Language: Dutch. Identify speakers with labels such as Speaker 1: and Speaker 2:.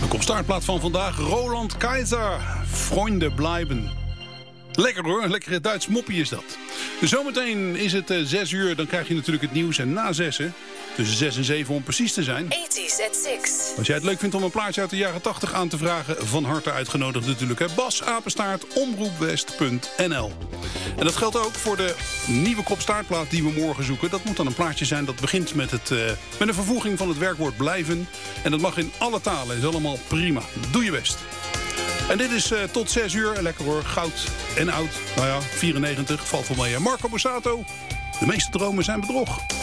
Speaker 1: De kopstartplaat van vandaag, Roland Keizer. Vrienden blijven. Lekker hoor, lekkere Duits moppie is dat. Zometeen is het 6 uur, dan krijg je natuurlijk het nieuws. En na 6, tussen 6 en 7 om precies te zijn.
Speaker 2: 80s at 6.
Speaker 1: Als jij het leuk vindt om een plaatje uit de jaren 80 aan te vragen, van harte uitgenodigd natuurlijk. Bas, apenstaart, omroepwest.nl. En dat geldt ook voor de nieuwe kopstaartplaat die we morgen zoeken. Dat moet dan een plaatje zijn dat begint met een vervoeging van het werkwoord blijven. En dat mag in alle talen, is allemaal prima. Doe je best. En dit is tot 6 uur. Lekker hoor, goud en oud. Nou ja, 94, valt wel mee. Marco Borsato, de meeste dromen zijn bedrog.